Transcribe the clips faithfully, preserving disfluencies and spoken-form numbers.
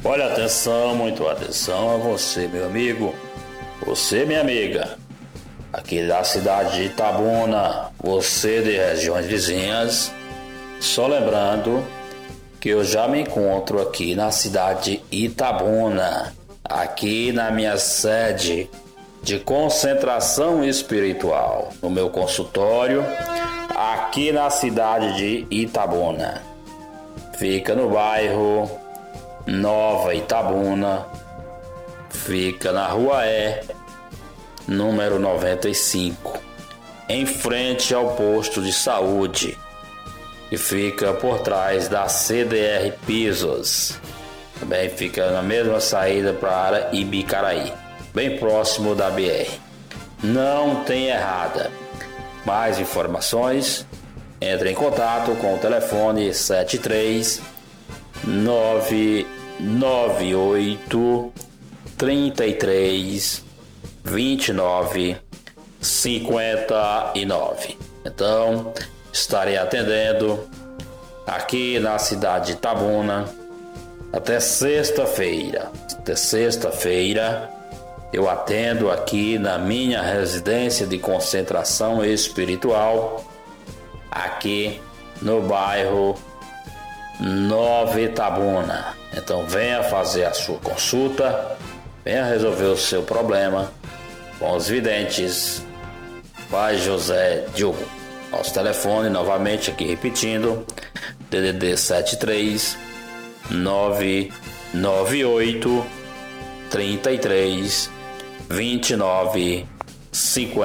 Olha, atenção, muito atenção a você, meu amigo, você, minha amiga, aqui da cidade de Itabuna, você de regiões vizinhas. Só lembrando que eu já me encontro aqui na cidade de Itabuna, aqui na minha sede de concentração espiritual, no meu consultório, aqui na cidade de Itabuna. Fica no bairro Nova Itabuna, fica na Rua E, número noventa e cinco, em frente ao posto de saúde, que fica por trás da C D R Pisos. Também fica na mesma saída para Ibicaraí, bem próximo da B R. Não tem errada. Mais informações, entre em contato com o telefone sete três nove nove oito três três dois nove cinco nove. Então, estarei atendendo aqui na cidade de Itabuna até sexta-feira. Até sexta-feira eu atendo aqui na minha residência de concentração espiritual, aqui no bairro Nova Itabuna. Então venha fazer a sua consulta, venha resolver o seu problema com os videntes Pai José Diogo. Nosso telefone, novamente aqui repetindo, D D D sete três nove nove oito três três dois nove cinco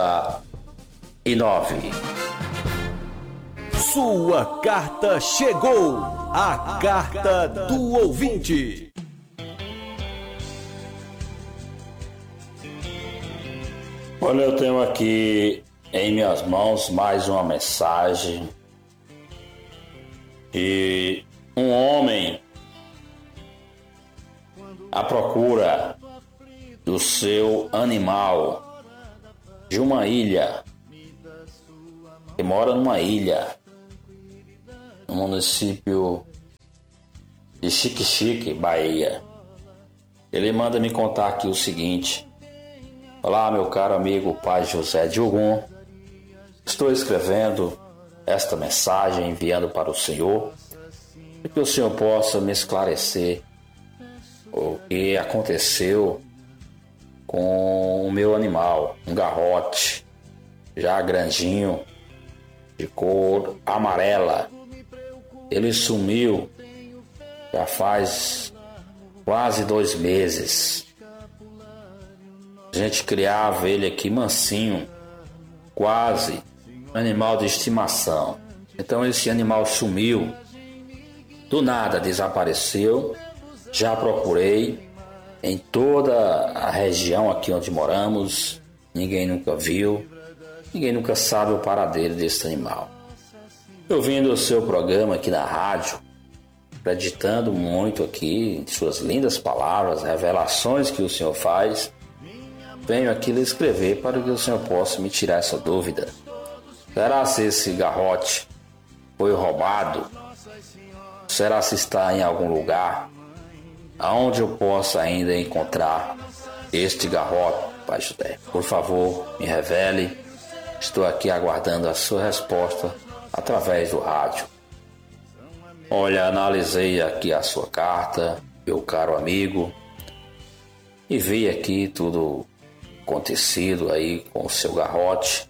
nove. Sua carta chegou, a carta do ouvinte. Olha, eu tenho aqui em minhas mãos mais uma mensagem de um homem à procura do seu animal de uma ilha, que mora numa ilha no município de Xique-Xique, Bahia. Ele manda me contar aqui o seguinte: olá, meu caro amigo Pai José Diogo, estou escrevendo esta mensagem, enviando para o Senhor, para que o Senhor possa me esclarecer o que aconteceu com o meu animal, um garrote, já grandinho, de cor amarela. Ele sumiu já faz quase dois meses. A gente criava ele aqui mansinho, quase um animal de estimação. Então esse animal sumiu, do nada desapareceu. Já procurei em toda a região aqui onde moramos, ninguém nunca viu, ninguém nunca sabe o paradeiro desse animal. Ouvindo o seu programa aqui na rádio, acreditando muito aqui em suas lindas palavras, revelações que o Senhor faz, venho aqui lhe escrever para que o Senhor possa me tirar essa dúvida. Será se esse garrote foi roubado? Será se está em algum lugar aonde eu possa ainda encontrar este garrote, Pai José? Por favor, me revele. Estou aqui aguardando a sua resposta através do rádio. Olha, analisei aqui a sua carta, meu caro amigo, e vi aqui tudo acontecido aí com o seu garrote.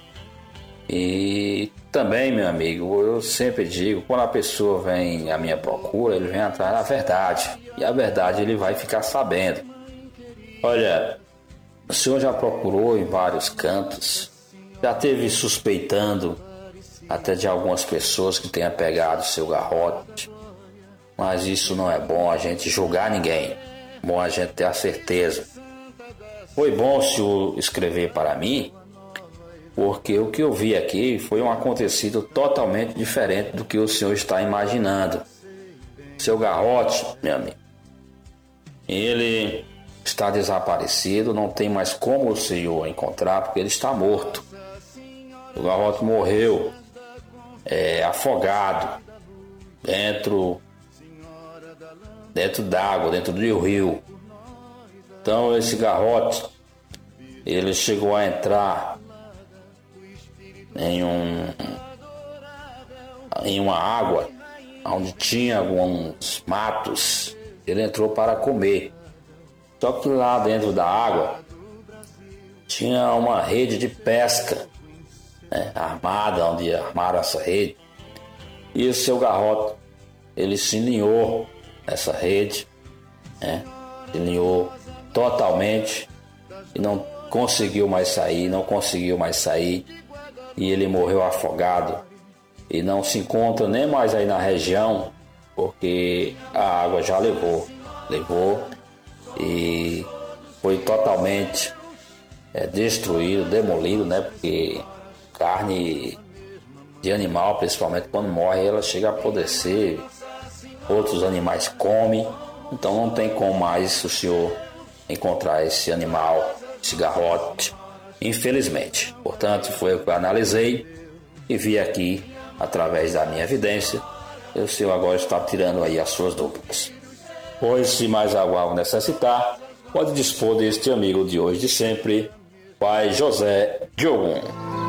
E também, meu amigo, eu sempre digo, quando a pessoa vem à minha procura, ele vem atrás da verdade. E a verdade ele vai ficar sabendo. Olha, o senhor já procurou em vários cantos, já teve suspeitando até de algumas pessoas que tenham pegado seu garrote, mas isso não é bom a gente julgar ninguém, bom a gente ter a certeza. Foi bom o senhor escrever para mim, porque o que eu vi aqui foi um acontecido totalmente diferente do que o senhor está imaginando. Seu garrote, meu amigo, ele está desaparecido, não tem mais como o senhor encontrar, porque ele está morto. O garrote morreu é, afogado dentro dentro d'água, dentro do rio. Então esse garrote, ele chegou a entrar em um em uma água onde tinha alguns matos. Ele entrou para comer. Só que lá dentro da água tinha uma rede de pesca, né, armada, onde armaram essa rede. E o seu garrote, ele se alinhou nessa rede, né, se alinhou totalmente e não conseguiu mais sair, não conseguiu mais sair. E ele morreu afogado e não se encontra nem mais aí na região, porque a água já levou, levou e foi totalmente é, destruído, demolido, né? Porque carne de animal, principalmente quando morre, ela chega a apodrecer, outros animais comem, então não tem como mais o senhor encontrar esse animal, esse garrote, infelizmente. Portanto, foi o que eu analisei e vi aqui, através da minha evidência, e o senhor agora está tirando aí as suas dúvidas. Pois, se mais algo necessitar, pode dispor deste amigo de hoje de sempre, Pai José de Ogum.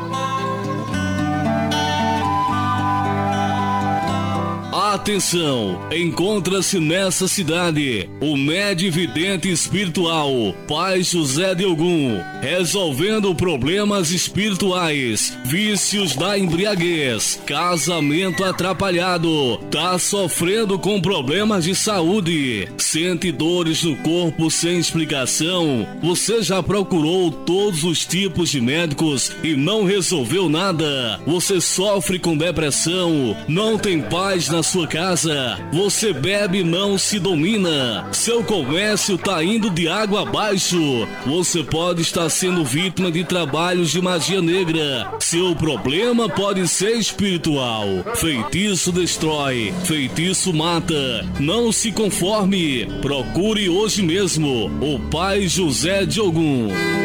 Atenção! Encontra-se nessa cidade o médium vidente espiritual Pai José de Ogum, resolvendo problemas espirituais, vícios da embriaguez, casamento atrapalhado, tá sofrendo com problemas de saúde, sente dores no corpo sem explicação. Você já procurou todos os tipos de médicos e não resolveu nada? Você sofre com depressão, não tem paz na sua casa, você bebe e não se domina, seu comércio tá indo de água abaixo, você pode estar sendo vítima de trabalhos de magia negra, seu problema pode ser espiritual, feitiço destrói, feitiço mata, não se conforme, procure hoje mesmo o Pai José de Ogum.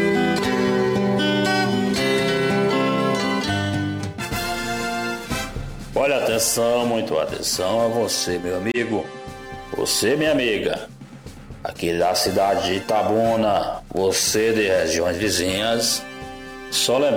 Olha, atenção, muito atenção a você, meu amigo, você, minha amiga, aqui da cidade de Itabuna, você de regiões vizinhas, só lembrando